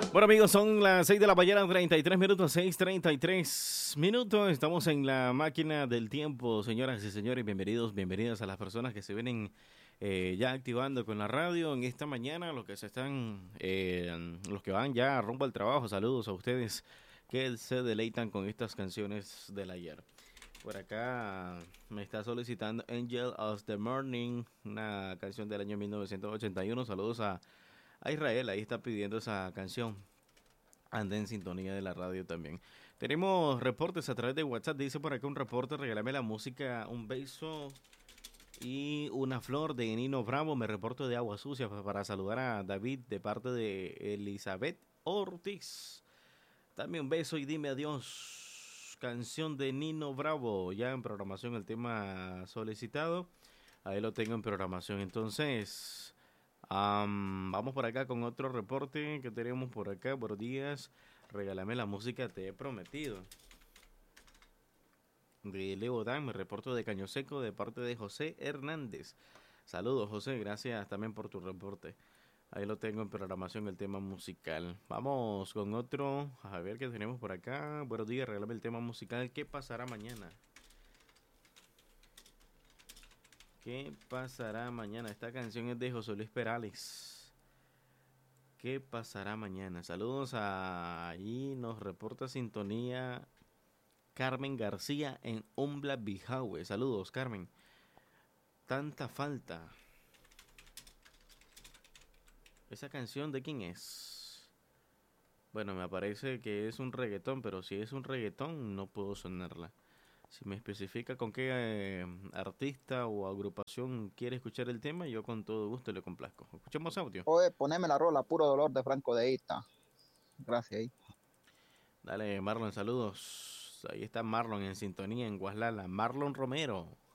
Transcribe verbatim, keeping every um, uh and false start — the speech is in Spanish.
Bueno, amigos, son las seis de la mañana, treinta y tres minutos, seis treinta y tres minutos. Estamos en la máquina del tiempo, señoras y señores. Bienvenidos, bienvenidas a las personas que se vienen eh, ya activando con la radio en esta mañana, los que se están, eh, los que van ya rumbo al trabajo. Saludos a ustedes que se deleitan con estas canciones del ayer. Por acá me está solicitando Angel of the Morning, una canción del año mil novecientos ochenta y uno. Saludos a A Israel, ahí está pidiendo esa canción. Anda en sintonía de la radio también. Tenemos reportes a través de WhatsApp. Dice por acá un reporte: regálame la música, un beso y una flor de Nino Bravo. Me reporto de Agua Sucia para saludar a David de parte de Elizabeth Ortiz. Dame un beso y dime adiós. Canción de Nino Bravo. Ya en programación el tema solicitado. Ahí lo tengo en programación. Entonces... Um, vamos por acá con otro reporte que tenemos por acá. Buenos días, regálame la música, te he prometido. De Leo Dan, me reporto de Caño Seco de parte de José Hernández. Saludos, José, gracias también por tu reporte. Ahí lo tengo en programación el tema musical. Vamos con otro, a ver qué tenemos por acá. Buenos días, regálame el tema musical. ¿Qué pasará mañana? ¿Qué pasará mañana? Esta canción es de José Luis Perales. ¿Qué pasará mañana? Saludos a... Allí nos reporta sintonía Carmen García en Umbla Bijahue. Saludos, Carmen. Tanta falta. ¿Esa canción de quién es? Bueno, me parece que es un reggaetón, pero si es un reggaetón no puedo sonarla. Si me especifica con qué eh, artista o agrupación quiere escuchar el tema, yo con todo gusto le complazco. Escuchemos audio. Oye, poneme la rola Puro Dolor de Franco de Ita. Gracias. Ahí. Dale, Marlon, saludos. Ahí está Marlon en sintonía en Guaslala. Marlon Romero.